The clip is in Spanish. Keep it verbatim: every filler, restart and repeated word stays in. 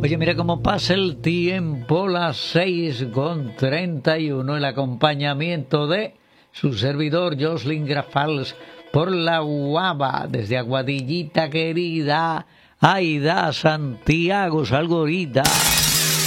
Oye, mira cómo pasa el tiempo, las seis con treinta y uno, el acompañamiento de su servidor Jocelyn Grafals por la Guava, desde Aguadillita querida, Aida, Santiago, Salgorita.